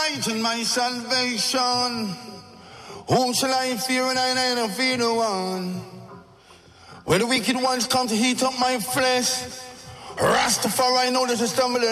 light and my salvation. Whom shall I fear and I don't fear no one? When the wicked ones come to heat up my flesh, Rastafari know that I stumble